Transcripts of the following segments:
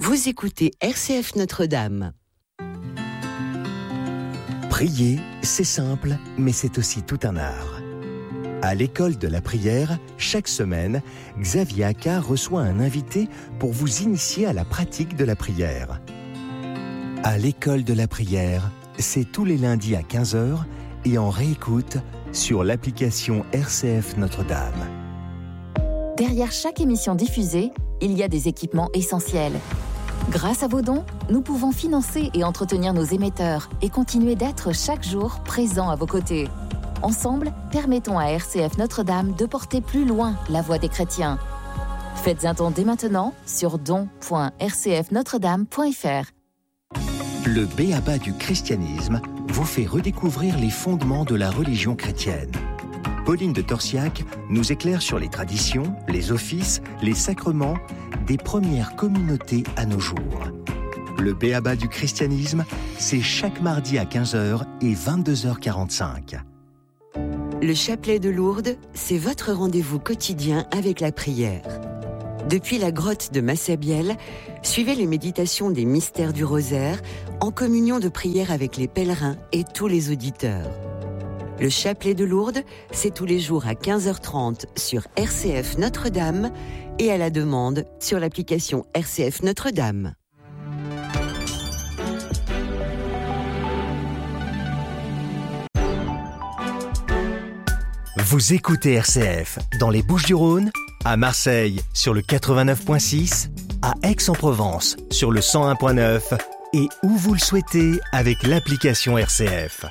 Vous écoutez RCF Notre-Dame. Prier, c'est simple, mais c'est aussi tout un art. À l'école de la prière, chaque semaine, Xavier Accard reçoit un invité pour vous initier à la pratique de la prière. À l'école de la prière, c'est tous les lundis à 15h et en réécoute sur l'application RCF Notre-Dame. Derrière chaque émission diffusée, il y a des équipements essentiels. Grâce à vos dons, nous pouvons financer et entretenir nos émetteurs et continuer d'être chaque jour présents à vos côtés. Ensemble, permettons à RCF Notre-Dame de porter plus loin la voix des chrétiens. Faites un don dès maintenant sur don.rcfnotredame.fr. Le b.a.-ba du christianisme vous fait redécouvrir les fondements de la religion chrétienne. Pauline de Torsiac nous éclaire sur les traditions, les offices, les sacrements des premières communautés à nos jours. Le b.a.-ba du christianisme, c'est chaque mardi à 15h et 22h45. Le chapelet de Lourdes, c'est votre rendez-vous quotidien avec la prière. Depuis la grotte de Massabielle, suivez les méditations des mystères du rosaire en communion de prière avec les pèlerins et tous les auditeurs. Le chapelet de Lourdes, c'est tous les jours à 15h30 sur RCF Notre-Dame et à la demande sur l'application RCF Notre-Dame. Vous écoutez RCF dans les Bouches-du-Rhône, à Marseille sur le 89.6, à Aix-en-Provence sur le 101.9 et où vous le souhaitez avec l'application RCF.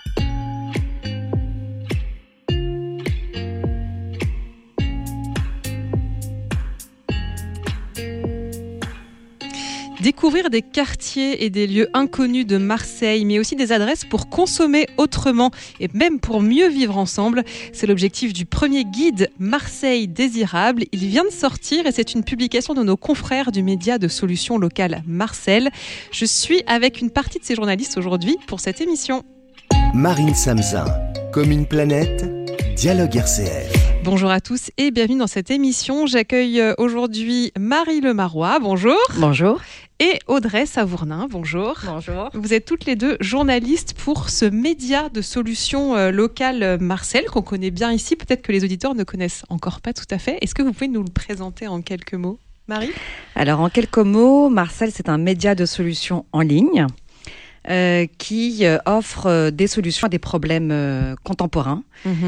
Découvrir des quartiers et des lieux inconnus de Marseille, mais aussi des adresses pour consommer autrement et même pour mieux vivre ensemble. C'est l'objectif du premier guide Marseille désirable. Il vient de sortir et c'est une publication de nos confrères du média de solutions locales Marcel. Je suis avec une partie de ces journalistes aujourd'hui pour cette émission. Marine Samzin, comme une planète, Dialogue RCF. Bonjour à tous et bienvenue dans cette émission. J'accueille aujourd'hui Marie Lemarois, bonjour. Bonjour. Et Audrey Savournin, bonjour. Bonjour. Vous êtes toutes les deux journalistes pour ce média de solutions locales Marcel, qu'on connaît bien ici. Peut-être que les auditeurs ne connaissent encore pas tout à fait. Est-ce que vous pouvez nous le présenter en quelques mots, Marie ? Alors, en quelques mots, Marcel, c'est un média de solutions en ligne qui offre des solutions à des problèmes contemporains.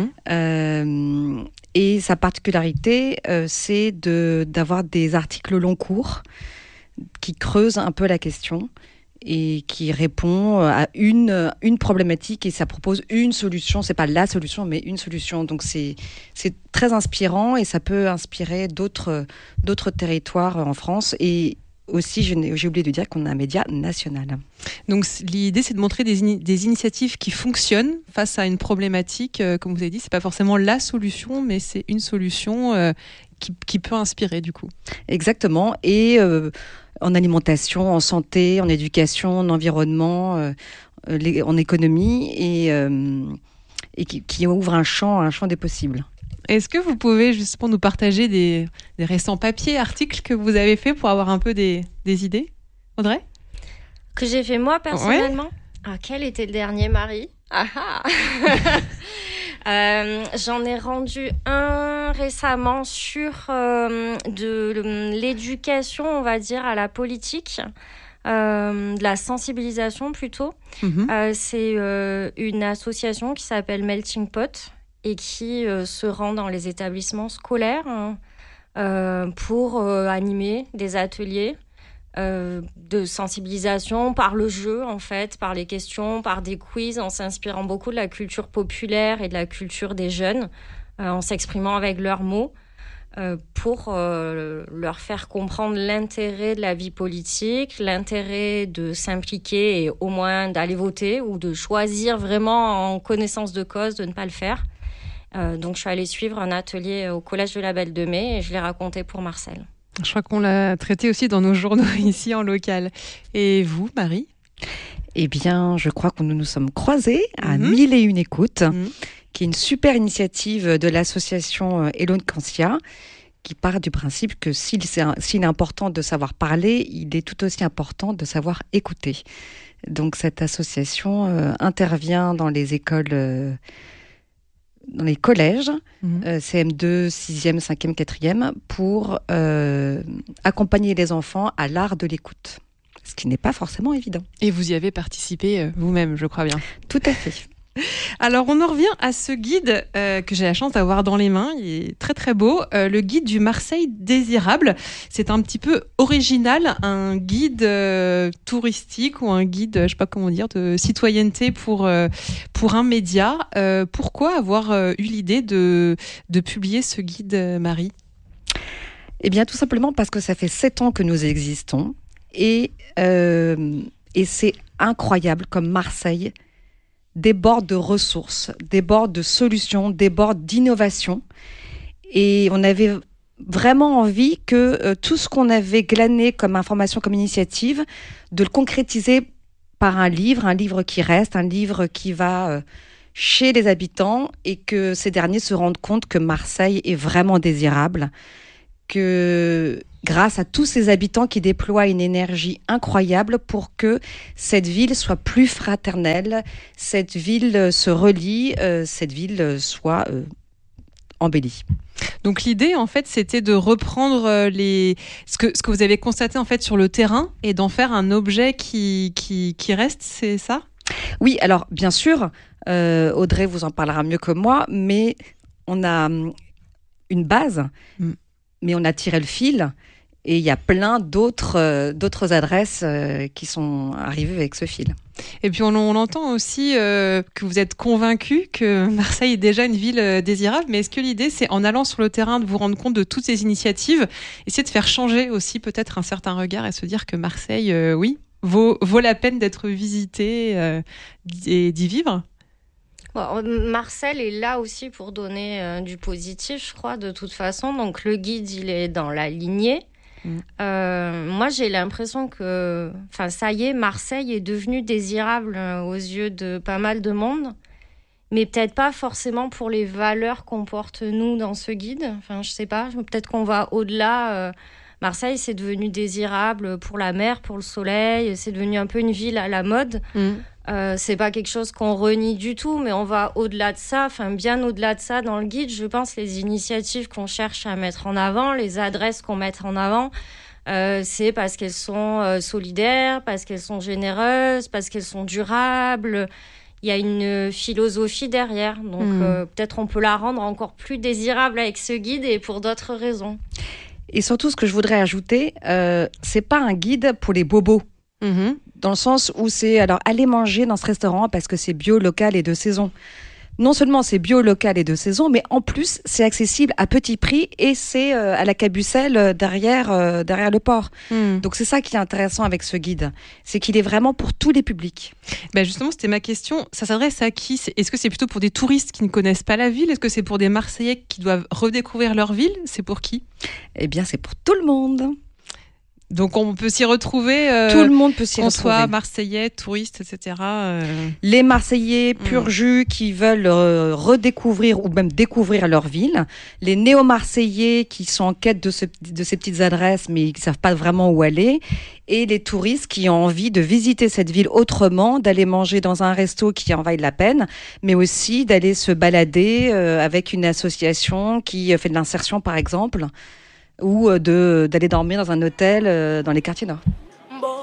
Et sa particularité, c'est d'avoir des articles long cours qui creusent un peu la question et qui répond à une problématique et ça propose une solution. C'est pas la solution, mais une solution. Donc c'est très inspirant et ça peut inspirer d'autres territoires en France. Et aussi, j'ai oublié de dire qu'on a un média national. Donc l'idée, c'est de montrer des initiatives qui fonctionnent face à une problématique. Comme vous avez dit, c'est pas forcément la solution, mais c'est une solution qui peut inspirer du coup. Exactement. Et en alimentation, en santé, en éducation, en environnement, en économie, et qui ouvre un champ des possibles. Est-ce que vous pouvez justement nous partager des récents papiers, articles que vous avez faits pour avoir un peu des idées, Audrey ? Que j'ai fait moi personnellement ? Ouais. Ah, quel était le dernier, Marie ? J'en ai rendu un récemment sur de l'éducation, on va dire, à la politique, de la sensibilisation plutôt. C'est une association qui s'appelle Melting Pot et qui se rend dans les établissements scolaires pour animer des ateliers de sensibilisation par le jeu, en fait, par les questions, par des quiz, en s'inspirant beaucoup de la culture populaire et de la culture des jeunes, en s'exprimant avec leurs mots, pour leur faire comprendre l'intérêt de la vie politique, l'intérêt de s'impliquer et au moins d'aller voter ou de choisir vraiment en connaissance de cause de ne pas le faire. Donc je suis allée suivre un atelier au Collège de la Belle de Mai et je l'ai raconté pour Marcel. Je crois qu'on l'a traité aussi dans nos journaux ici en local. Et vous, Marie ? Eh bien, je crois que nous nous sommes croisés à 1001 écoutes, qui est une super initiative de l'association Eloquentia, qui part du principe que s'il est important de savoir parler, il est tout aussi important de savoir écouter. Donc cette association intervient dans les écoles, dans les collèges, CM2, 6e, 5e, 4e, pour accompagner les enfants à l'art de l'écoute. Ce qui n'est pas forcément évident. Et vous y avez participé vous-même, je crois bien. Tout à fait. Alors, on en revient à ce guide que j'ai la chance d'avoir dans les mains. Il est très, très beau. Le guide du Marseille désirable. C'est un petit peu original, un guide touristique ou un guide, je ne sais pas comment dire, de citoyenneté pour un média. Pourquoi avoir eu l'idée de publier ce guide, Marie ? Eh bien, tout simplement parce que ça fait 7 ans que nous existons. Et c'est incroyable comme Marseille déborde de ressources, déborde de solutions, déborde d'innovations. Et on avait vraiment envie que tout ce qu'on avait glané comme information, comme initiative, de le concrétiser par un livre qui reste, un livre qui va chez les habitants et que ces derniers se rendent compte que Marseille est vraiment désirable, que grâce à tous ces habitants qui déploient une énergie incroyable pour que cette ville soit plus fraternelle, cette ville se relie, cette ville soit embellie. Donc l'idée, en fait, c'était de reprendre ce que vous avez constaté en fait sur le terrain et d'en faire un objet qui reste, c'est ça ? Oui, alors bien sûr, Audrey vous en parlera mieux que moi, mais on a une base, mais on a tiré le fil. Et il y a plein d'autres adresses qui sont arrivées avec ce fil. Et puis on entend aussi que vous êtes convaincu que Marseille est déjà une ville désirable. Mais est-ce que l'idée, c'est en allant sur le terrain de vous rendre compte de toutes ces initiatives, essayer de faire changer aussi peut-être un certain regard et se dire que Marseille, oui, vaut la peine d'être visité et d'y vivre ? Bon, Marcel est là aussi pour donner du positif, je crois, de toute façon. Donc le guide, il est dans la lignée. Moi, j'ai l'impression que, ça y est, Marseille est devenue désirable aux yeux de pas mal de monde, mais peut-être pas forcément pour les valeurs qu'on porte nous dans ce guide. Je sais pas, peut-être qu'on va au-delà. Marseille, c'est devenu désirable pour la mer, pour le soleil. C'est devenu un peu une ville à la mode. C'est pas quelque chose qu'on renie du tout, mais on va au-delà de ça, bien au-delà de ça dans le guide. Je pense les initiatives qu'on cherche à mettre en avant, les adresses qu'on met en avant, c'est parce qu'elles sont solidaires, parce qu'elles sont généreuses, parce qu'elles sont durables. Il y a une philosophie derrière, donc peut-être on peut la rendre encore plus désirable avec ce guide et pour d'autres raisons. Et surtout, ce que je voudrais ajouter, c'est pas un guide pour les bobos. Dans le sens où c'est aller manger dans ce restaurant parce que c'est bio, local et de saison. Non seulement c'est bio, local et de saison, mais en plus c'est accessible à petit prix et c'est à la Cabucelle derrière le port. Donc c'est ça qui est intéressant avec ce guide, c'est qu'il est vraiment pour tous les publics. Justement, c'était ma question. Ça s'adresse à qui ? Est-ce que c'est plutôt pour des touristes qui ne connaissent pas la ville ? Est-ce que c'est pour des Marseillais qui doivent redécouvrir leur ville ? C'est pour qui ? Eh bien, c'est pour tout le monde. Donc on peut s'y retrouver. Tout le monde peut s'y retrouver. Qu'on soit Marseillais, touristes, etc. Les Marseillais pur jus qui veulent redécouvrir ou même découvrir leur ville. Les néo-Marseillais qui sont en quête de ces petites adresses mais qui ne savent pas vraiment où aller. Et les touristes qui ont envie de visiter cette ville autrement, d'aller manger dans un resto qui en vaille la peine, mais aussi d'aller se balader avec une association qui fait de l'insertion par exemple, ou d'aller dormir dans un hôtel dans les quartiers nord.